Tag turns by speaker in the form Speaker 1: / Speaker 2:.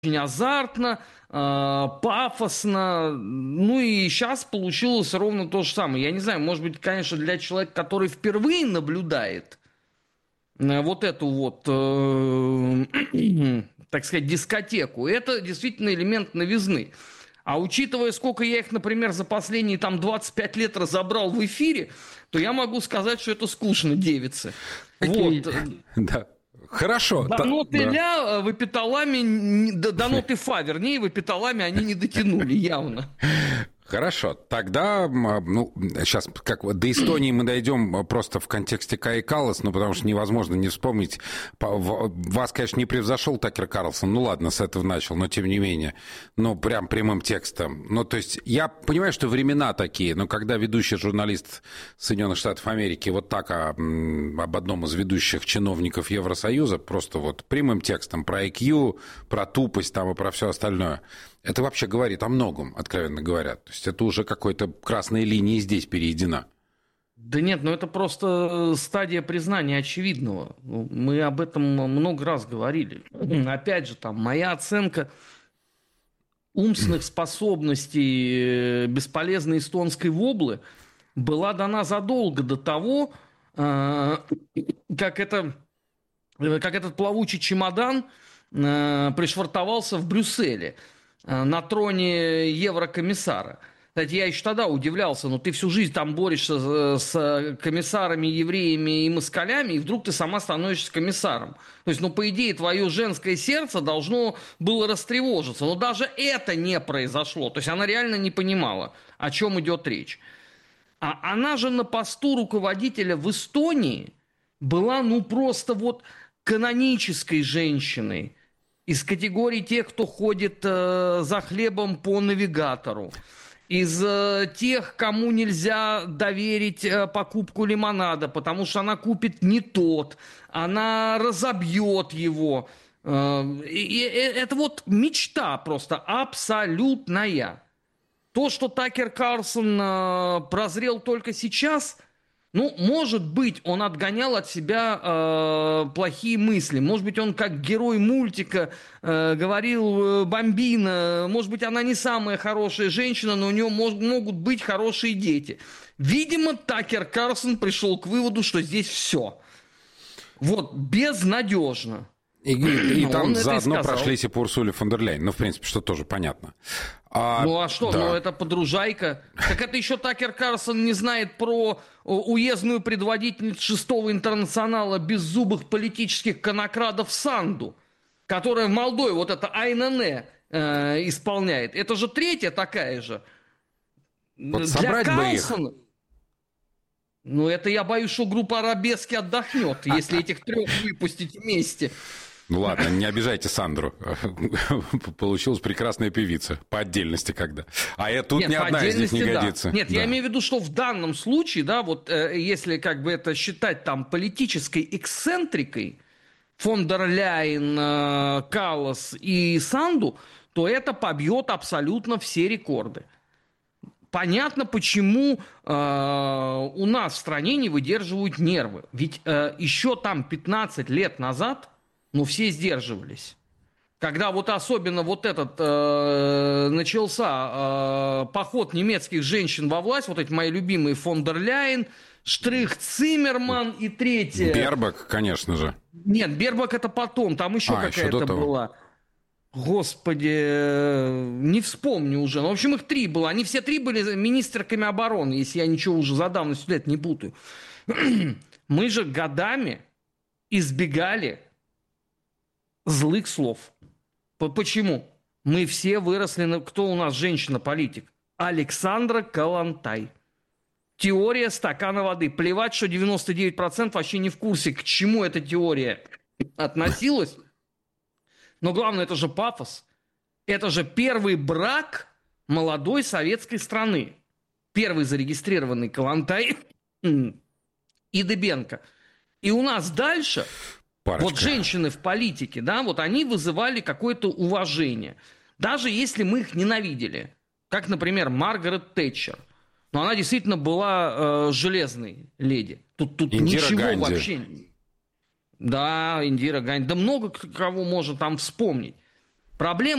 Speaker 1: очень азартно, пафосно. Ну и сейчас получилось ровно то же самое. Я не знаю, может быть, конечно, для человека, который впервые наблюдает вот эту вот, так сказать, дискотеку, это действительно элемент новизны. А учитывая, сколько я их, например, за последние там 25 лет разобрал в эфире, то я могу сказать, что это скучно, девицы.
Speaker 2: Окей.
Speaker 1: Вот.
Speaker 2: Да. Хорошо.
Speaker 1: Дано ты
Speaker 2: Да.
Speaker 1: ля в эпиталаме, дано ты фа, вернее, в эпиталаме они не дотянули явно.
Speaker 2: Хорошо, тогда, ну, сейчас как до Эстонии мы дойдем просто в контексте Каи Каллас, ну, потому что невозможно не вспомнить. Вас, конечно, не превзошел Такер Карлсон, ну, ладно, с этого начал, но тем не менее, ну, прям прямым текстом. Ну, то есть я понимаю, что времена такие, но когда ведущий журналист Соединенных Штатов Америки вот так об одном из ведущих чиновников Евросоюза, просто вот прямым текстом про IQ, про тупость там и про все остальное, это вообще говорит о многом, откровенно говоря. То есть это уже какой-то красной линией здесь переедена.
Speaker 1: Да нет, ну это просто стадия признания очевидного. Ну, мы об этом много раз говорили. Опять же, там, моя оценка умственных способностей бесполезной эстонской воблы была дана задолго до того, как этот плавучий чемодан пришвартовался в Брюсселе на троне еврокомиссара. Кстати, я еще тогда удивлялся, но ты всю жизнь там борешься с комиссарами, евреями и москалями, и вдруг ты сама становишься комиссаром. То есть, ну, по идее, твое женское сердце должно было растревожиться. Но даже это не произошло. То есть, она реально не понимала, о чем идет речь. А она же на посту руководителя в Эстонии была, ну, просто вот канонической женщиной из категории тех, кто ходит за хлебом по навигатору, из тех, кому нельзя доверить покупку лимонада, потому что она купит не тот, она разобьет его. Это вот мечта просто абсолютная. То, что Такер Карлсон прозрел только сейчас, ну, может быть, он отгонял от себя плохие мысли. Может быть, он как герой мультика говорил Бамбина. Может быть, она не самая хорошая женщина, но у нее могут быть хорошие дети. Видимо, Такер Карлсон пришел к выводу, что здесь все. Вот, безнадежно.
Speaker 2: И там
Speaker 1: Он это и
Speaker 2: заодно
Speaker 1: сказал.
Speaker 2: прошлись и по Урсуле фон дер Ляйен. Ну, в принципе, что тоже понятно.
Speaker 1: Ну а что?
Speaker 2: Да.
Speaker 1: Ну это подружайка. Так это еще Такер Карлсон не знает про уездную предводительницу шестого интернационала беззубых политических конокрадов Санду, которая в Молдове вот это АНН исполняет. Это же третья такая же.
Speaker 2: Вот
Speaker 1: Для
Speaker 2: собрать бы их.
Speaker 1: Карлсона... Ну это я боюсь, что группа Арабески отдохнет, если этих трех выпустить вместе.
Speaker 2: Ну ладно, не обижайте Сандру. Получилась прекрасная певица. По отдельности когда. А тут
Speaker 1: Нет,
Speaker 2: ни одна из них не
Speaker 1: да.
Speaker 2: годится.
Speaker 1: Нет,
Speaker 2: да.
Speaker 1: я имею в виду, что в данном случае, да, вот если как бы это считать там политической эксцентрикой, фон дер Ляйен, Каллас и Санду, то это побьет абсолютно все рекорды. Понятно, почему у нас в стране не выдерживают нервы. Ведь еще там 15 лет назад, ну, все сдерживались. Когда вот особенно вот этот начался поход немецких женщин во власть, вот эти мои любимые фон дер Ляйен, Штрих, Циммерман и третье...
Speaker 2: Бербак, конечно же.
Speaker 1: Нет, Бербак это потом, там еще какая-то была. Господи, не вспомню уже. Ну, в общем, их три было. Они все три были министрками обороны, если я ничего уже за давностью лет не путаю. Мы же годами избегали злых слов. Почему? Мы все выросли... Кто у нас женщина-политик? Александра Калантай. Теория стакана воды. Плевать, что 99% вообще не в курсе, к чему эта теория относилась. Но главное, это же пафос. Это же первый брак молодой советской страны. Первый зарегистрированный Калантай и Дыбенко. И у нас дальше...
Speaker 2: Парочка.
Speaker 1: Вот женщины в политике, да, вот они вызывали какое-то уважение. Даже если мы их ненавидели. Как, например, Маргарет Тэтчер. Но она действительно была железной леди. Тут
Speaker 2: Индира
Speaker 1: ничего
Speaker 2: Ганди.
Speaker 1: вообще... Да, Индира Ганди. Да много кого можно там вспомнить. Проблема